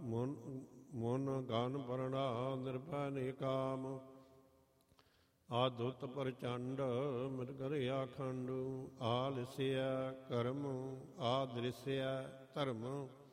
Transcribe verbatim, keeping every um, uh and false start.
ਮਨ ਮਨ ਗਨ ਪਰਣਾ ਨਿਰਭੈ ਨੀ ਕਾਮ। ਆਦੁਤ ਪ੍ਰਚੰਡ ਮਿਰਗਰ ਆਖੰਡ। ਆਲਸਿਆ ਕਰਮ ਆਦ੍ਰਿਸਿਆ ਧਰਮ।